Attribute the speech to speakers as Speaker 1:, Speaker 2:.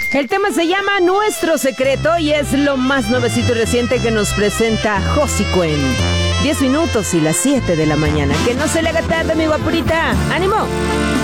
Speaker 1: El tema se llama Nuestro Secreto y es lo más nuevecito y reciente que nos presenta Josie Cuen. 10 minutos y las 7 de la mañana. Que no se le haga tarde, mi guapurita. ¡Ánimo!